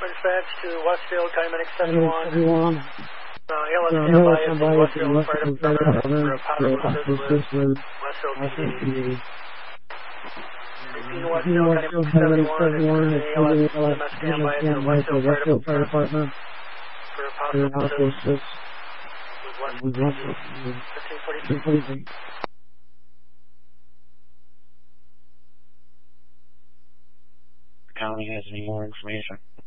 Dispatch to Westfield, County 71. Everyone. ALS standby at the Westfield Fire Department for a possible assist with Westfield PD. Westfield, County 71, ALS standby at the Westfield Fire Department for a possible assist with Westfield 1543. County has any more information?